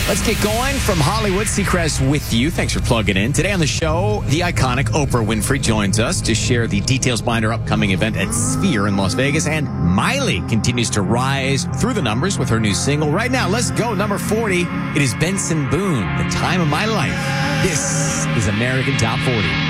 Let's get going from Hollywood. Seacrest with you. Thanks for plugging in. Today on the show, the iconic Oprah Winfrey joins us to share the details behind her upcoming event at Sphere in Las Vegas. And Miley continues to rise through the numbers with her new single. Right now, let's go. Number 40. It is Benson Boone, The Time of My Life. This is American Top 40.